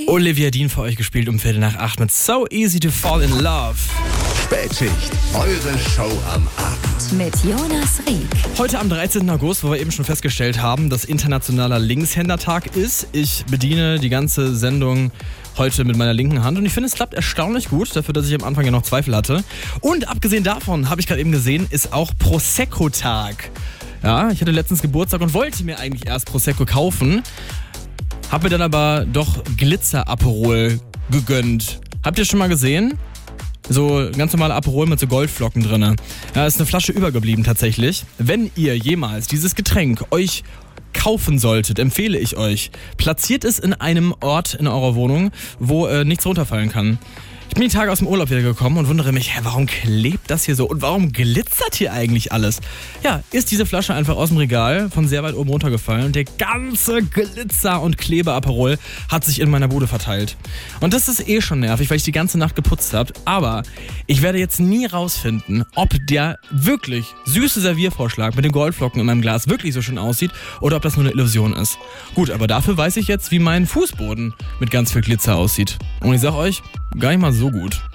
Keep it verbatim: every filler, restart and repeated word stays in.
Olivia Dean für euch gespielt um Viertel nach acht mit So Easy to Fall in Love. Spätschicht, eure Show am Abend. Mit Jonas Rieck. Heute am dreizehnten August, wo wir eben schon festgestellt haben, dass Internationaler Linkshändertag ist. Ich bediene die ganze Sendung heute mit meiner linken Hand und ich finde, es klappt erstaunlich gut, dafür, dass ich am Anfang ja noch Zweifel hatte. Und abgesehen davon, habe ich gerade eben gesehen, ist auch Prosecco-Tag. Ja, ich hatte letztens Geburtstag und wollte mir eigentlich erst Prosecco kaufen, habe mir dann aber doch Glitzer-Aperol gegönnt. Habt ihr schon mal gesehen? So ganz normale Aperol mit so Goldflocken drin. Da ist eine Flasche übergeblieben tatsächlich. Wenn ihr jemals dieses Getränk euch kaufen solltet, empfehle ich euch, platziert es in einem Ort in eurer Wohnung, wo äh, nichts runterfallen kann. Ich bin die Tage aus dem Urlaub wieder gekommen und wundere mich, hä, warum klebt das hier so und warum glitzert hier eigentlich alles? Ja, ist diese Flasche einfach aus dem Regal von sehr weit oben runtergefallen und der ganze Glitzer- und Kleber-Aperol hat sich in meiner Bude verteilt. Und das ist eh schon nervig, weil ich die ganze Nacht geputzt habe, aber ich werde jetzt nie rausfinden, ob der wirklich süße Serviervorschlag mit den Goldflocken in meinem Glas wirklich so schön aussieht oder ob das nur eine Illusion ist. Gut, aber dafür weiß ich jetzt, wie mein Fußboden mit ganz viel Glitzer aussieht. Und ich sag euch, gar nicht mal so gut.